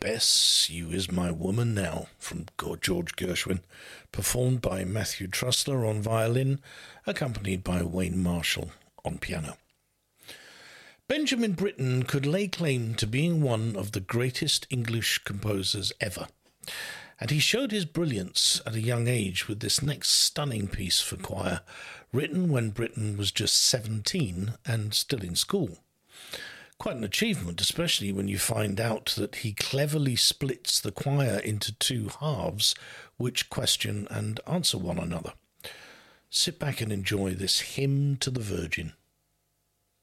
Bess, You Is My Woman Now, from George Gershwin, performed by Matthew Trussler on violin, accompanied by Wayne Marshall on piano. Benjamin Britten could lay claim to being one of the greatest English composers ever, and he showed his brilliance at a young age with this next stunning piece for choir, written when Britten was just 17 and still in school. Quite an achievement, especially when you find out that he cleverly splits the choir into two halves which question and answer one another. Sit back and enjoy this hymn to the Virgin.